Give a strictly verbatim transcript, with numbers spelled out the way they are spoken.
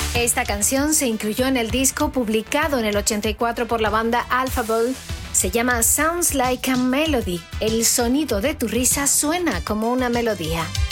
Esta canción se incluyó en el disco publicado en el ochenta y cuatro por la banda Alphaville. Se llama Sounds Like a Melody. El sonido de tu risa suena como una melodía.